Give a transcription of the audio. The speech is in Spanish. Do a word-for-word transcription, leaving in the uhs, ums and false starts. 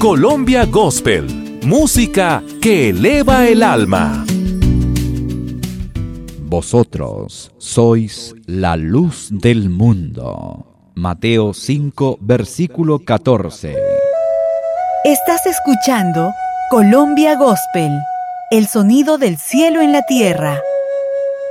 Colombia Gospel, música que eleva el alma. Vosotros sois la luz del mundo. Mateo cinco, versículo catorce. Estás escuchando Colombia Gospel, el sonido del cielo en la tierra.